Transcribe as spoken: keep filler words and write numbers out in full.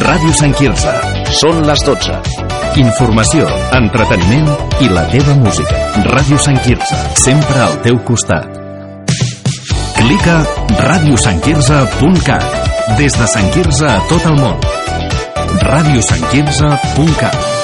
Ràdio Sant Quirze. Són les dotze. Informació, entreteniment i la teva música. Ràdio Sant Quirze, sempre al teu costat. Clica ràdio sant quirze punt cat. Des de Sant Quirze a tot el món. ràdio sant quirze punt cat.